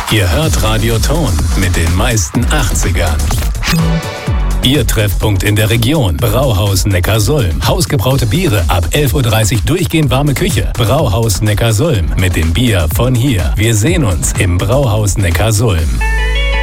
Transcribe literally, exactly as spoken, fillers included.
Ihr hört Radio Ton mit den meisten achtzigern. Ihr Treffpunkt in der Region. Brauhaus Neckarsulm. Hausgebraute Biere ab elf Uhr dreißig durchgehend warme Küche. Brauhaus Neckarsulm mit dem Bier von hier. Wir sehen uns im Brauhaus Neckarsulm.